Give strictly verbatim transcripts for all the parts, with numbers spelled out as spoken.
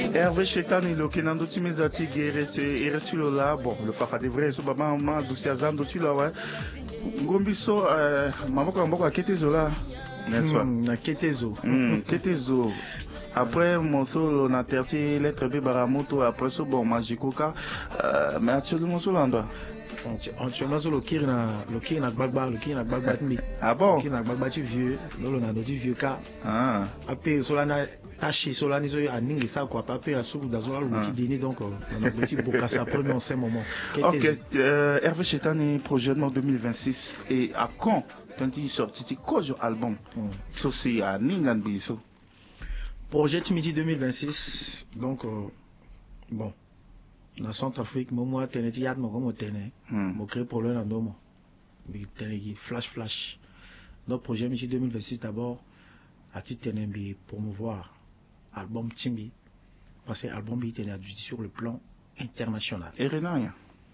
Hervé Chetani lokenando timezati gerete eretulola bon le fafa de vrai so baba ma douciazam do tula ouais ngombiso maboko maboko aketezola n'est-ce pas na ketezo ketezo après mon solo na terti lettre B baramoto après so bon magikoka mais actuellement so landa actuellement sur le kir na le kir na gbagba le kir na gbagba tmi ah bon le kir na gbagba tu vieux lolo na do tu vieux ka ah après so lana tachi so lani so aningi sa quoi papier à sous dans so le petit dîner donc on a petit bokassa premier en ce moment. OK euh, Hervé Chetani prochainement deux mille vingt-six et à quand quand il sorti ti kojo album so c'est à ningan biso projet midi deux mille vingt-six donc euh, bon na Centrafrique mo moi teneti yat mo comme tene mo créer problème en domo bi tenegi flash flash notre projet midi deux mille vingt-six d'abord à titre tenembi promouvoir album Timbi parce que album bi tene sur le plan international et rien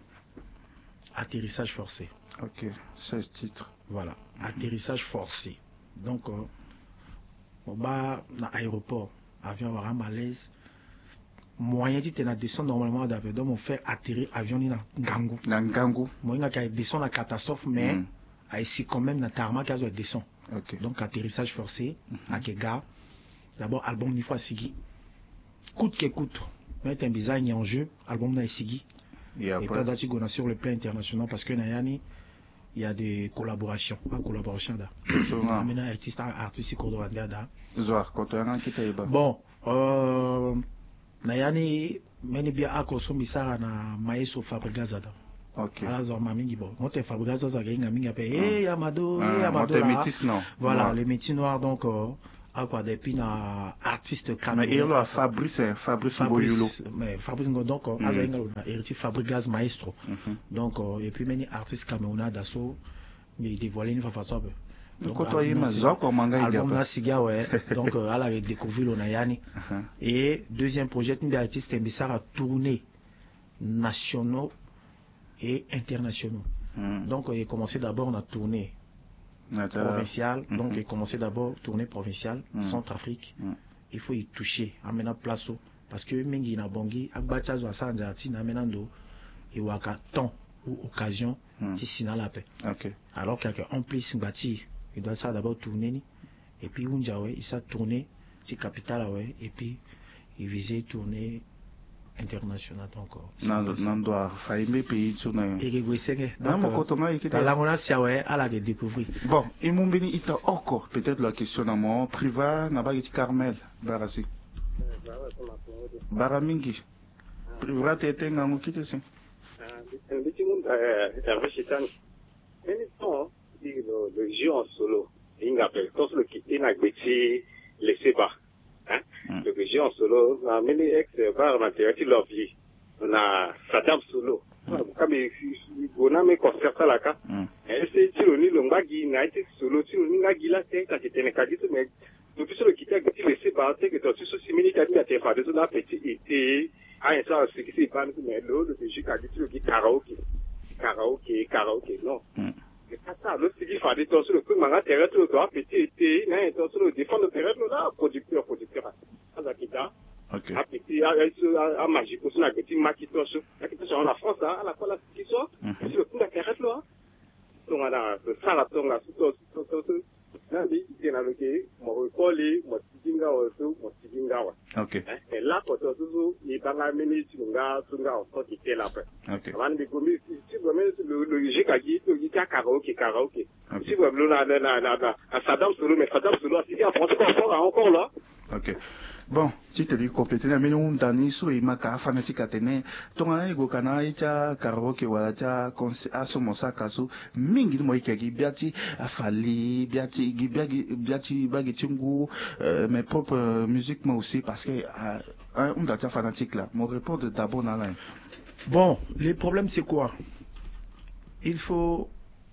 atterrissage forcé. OK seize titres voilà mm-hmm. Atterrissage forcé donc euh, on va dans l'aéroport avion va malaise moyen de tenir descendre normalement d'avion donc on fait atterrir avion ni na ngangu na ngangu moyen qui descend la catastrophe mais mm. a ici quand même na tarmac qui descend okay. Donc atterrissage forcé mm-hmm. à Kega d'abord album ni fois sigi coûte que coûte mais un bizarre en jeu album na sigi et après d'ati gona sur le plan international parce que nayani il y a des collaborations en collaboration là maintenant artiste artiste cordobandais là zoar kotoyanga kitaiba bon euh nayani meni bia ako sombisara na Maestro Fabregas da OK ala zo mamingi bon mote Fabregas za ga mingi ape eh Yamado eh Yamado voilà les métis noirs donc à quoi depuis na artiste camerounais mais il a Fabrice Fabrice Boyulo mais Fabrice donc à zo inga héritier Fabregas Maestro donc et puis meni artiste camerounais d'assaut mais dévoiler une façon donc côtoyer mazoko manga album na siga ouais donc à la découvrir le nayani et deuxième projet une artiste mbisara tourner nationaux et internationaux donc il a commencé d'abord na tournée provinciale donc il a commencé d'abord tournée provinciale Centrafrique il faut y toucher amena place parce que mingi na bongi akbacha zo asanja ati na menando et waka temps ou occasion qui signale la paix. OK Alors qu'en plus bâti il doit ça d'abord tourner et puis unjawe il s'est tourné c'est capital ouais et puis il visait tourner international encore nan doit faimbe pays tuna et gwesenge donc mon kotonga ikita la ngona sia ouais à la découvrir bon et mon béni ita encore peut-être la question à moi priva na bagiti Carmel barasi baramingi priva tete ngango kitese nditi mun Hervé Chetani mais non le le jeu en solo il appelle tous le quitter na gbeti laisser bas hein le jeu en solo na mini ex bar matériel love vie on a Saddam solo comme il gona me concert la ka et c'est tironi le ngagi na été solo tironi ngagi la c'est quand c'était nekadi mais depuis le quitter gbeti laisser bas c'est que tu so simili tadi na te fa de la petit été ah ça c'est qui c'est pas mais le jeu kadi tu le karaoke karaoke karaoke non c'est pas ça le c'est qui fait des sur le coup manga terre tout doit petit été mais sur le défendre terre là producteur producteur ça qui da OK à petit à à magique aussi na petit maquito sur maquito en la France à la fois la qui sort sur le coup la terre là donc on a ça la tongue là tout tout tout là dit que na le que mo coller mo tinga o tout mo tinga wa OK et là quand tu tout il va la minute nga tunga o qui est là OK avant de commis si vous mettez le le jikagi to jika karaoke karaoke si vous le na na na na Saddam solo mais Saddam solo c'est en France encore encore là OK bon tu te dis compléter na menu ndani so e maka fanatique atene tonga ego kana icha karaoke wala cha aso mosaka so mingi mo ikegi biati afali biati biati biati bagi chungu mes propres musique moi aussi parce que on data fanatique là mon répondre d'abord na là bon les problèmes c'est quoi il faut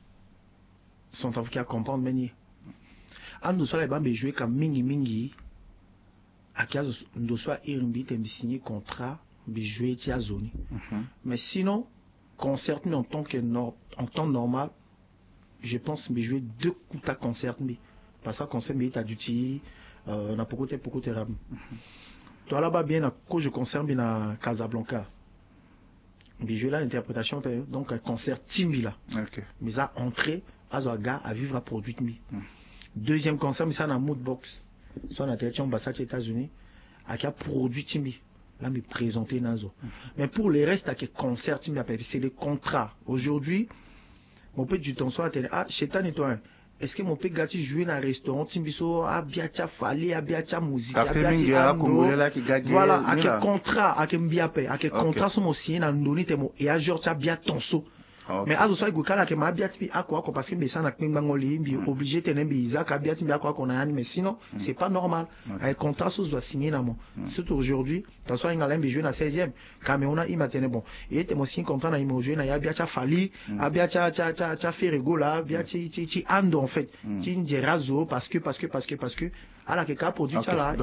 sont africains comprendre meni an nous soit les jouer comme mingi mingi à qui nous soit irmbi te signer contrat bi jouer ti zone mais sinon concert en tant que no, en temps normal je pense bi jouer deux coups à concert mais parce que concert mais t'as du ti on a beaucoup de beaucoup de ram toi là-bas bien quand je concerne bien à Casablanca. Mais je l'interprétation donc un concert Timbi là. OK. Mais ça entrée à Zoaga à vivre à produit mi. Mm. Deuxième concert mais ça dans Moodbox. Soit na télévision ambassade aux États-Unis à qui a produit Timbi. Là me présenter nazo. Mm. Mais pour les restes à qui concert Timbi c'est les contrats. Aujourd'hui mon petit du temps soit ah chez ta nettoyé. Est-ce que mon père gâti jouer dans un restaurant Timbiso a biacha fali a biacha musique a biacha voilà à quel contrat à quel biapé à quel contrat sont aussi dans donné temo et à genre ça bien tonso mais à ça il go kala que ma biati à quoi parce que mais ça na kpinga ngoli bi obligé tener bi za ka biati bien quoi qu'on a mais sinon c'est pas normal un contrat sous doit signer na mo surtout aujourd'hui dans soit ngala bi jouer na seizième Cameroun a imatene bon et temo signer contrat na imo jouer na ya biacha fali a biacha cha cha cha fait rigola biachi ti ti ando en fait ti ndirazo parce que parce que parce que parce que à la que cas produit ça là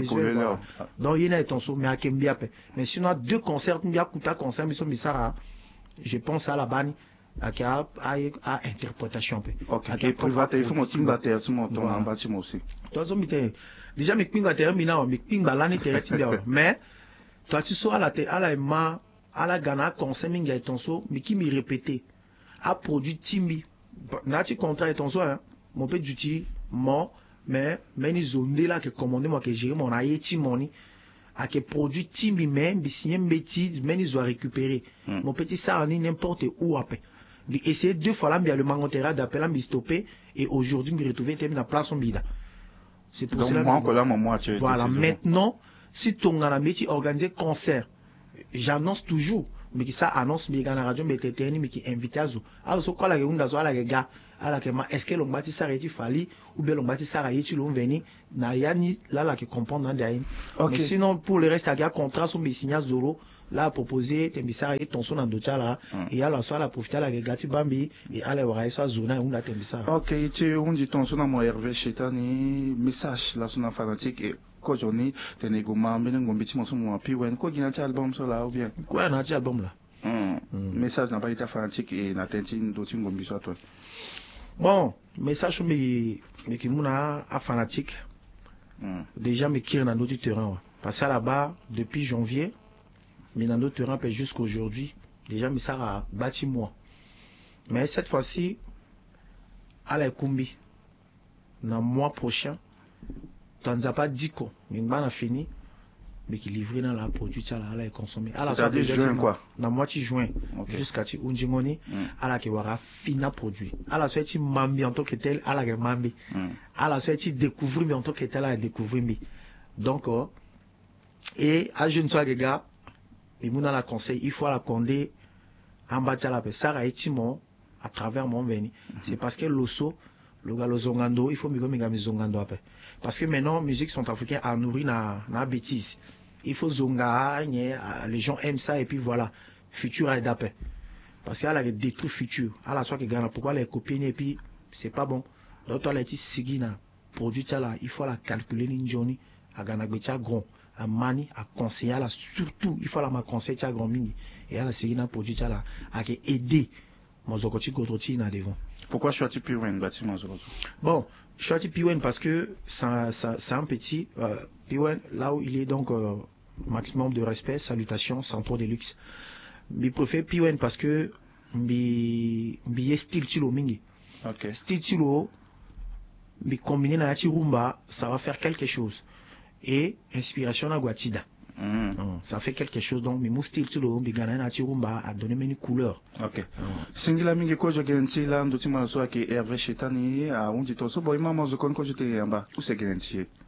donc il y a ton sou mais à kembia mais sinon deux concerts bien kuta concert mais so misara je pense à la banne à à à interprétation OK et privat il faut mon team batteur sur mon ton en bâtiment aussi toi ça m'était déjà mes ping batteur mina mes ping balani terre mais toi tu sois à la à la ma à la Ghana concert minga et ton so mais qui me répétait a produit Timbi na ti contrat et ton so mon peu d'outil mon mais mais ni zone là que commander moi que gérer mon aïe timoni à que produit Timbi même signer bêtise mais ils ont récupéré mm. mon petit ça en n'importe où après essayer deux fois là bien le mangontera d'appel à stopper et aujourd'hui me retrouver dans la place en bida c'est pour cela que voilà maintenant si ton a métier organiser concert j'annonce toujours mais qui ça annonce mais dans la radio mais t'es mais qui invite à zo alors so quoi la unda zo la gars ala que est-ce que l'on bâti ça réti fali ou bien l'on bâti ça réti l'on veni na yani là là que comprendre dans derrière mais sinon pour le reste à gars contrat sont mes signats zoro là proposer tembisa et ton son dans d'autres là et alors soit la profiter la gati bambi et aller voir ça zona on a tembisa OK tu on dit ton son dans mon Hervé Chetani message là son fanatique et ko joni teneguma mbene ngombiti mo somo piwen ko gina cha album so là ou bien quoi na cha album là mm. message n'a pas été fanatique et na tenti ndoti ngombi so toi bon message mais mais qui muna a fanatique mm. déjà me qui dans notre terrain parce que là-bas depuis janvier mais dans notre terrain jusqu'à aujourd'hui déjà mais ça a bâti moi mais cette fois-ci à la Kumbi dans mois prochain Tanzania pas dit quoi mais on a fini mais qui livré dans la produit ça là est consommé à la sorte de juin quoi dans moitié juin okay. Jusqu'à ti unjingoni mm. à la qui aura fini produit à la suite mambi en tant que tel à la mambi mm. à la suite découvrir mais en tant que tel à découvrir mais donc euh, et à jeune soir les gars et mon dans la conseil il faut la condé en bas la ça a été mon à travers mon veni mm-hmm. C'est parce que l'osso le gars zongando il faut migo miga zongando après parce que maintenant musique centrafricaine a nourri na na bêtise il faut zonga les gens aiment ça et puis voilà futur à d'après parce qu'il y a des trucs futurs à la soit que gana pourquoi les copines et puis c'est pas bon donc toi les petits sigina produit là il faut la calculer une journée à gana gbecha grand à mani à conseiller là surtout il faut la ma conseiller cha grand mini et à la sigina produit là à aider mozokoti gototi na devant. Pourquoi choisi Piwen bâtiment Zorozo? Bon, choisi Piwen parce que ça, ça, c'est un petit euh, Piwen là où il est donc euh, maximum de respect, salutations, sans trop de luxe. Mais préfère Piwen parce que mi mi style tilo mingi. OK. Style tilo mi combiné na rumba, ça va faire quelque chose. Et inspiration na guatida. Mm. Mm. Ça fait quelque chose donc mais mon style tu le bi gana na chirumba a donné une couleur. OK. Mm. Singila mingi ko je genti la ndo ti ma so ke Hervé Chetani a on dit to so boy mama zo kon ko je te yamba ou c'est genti.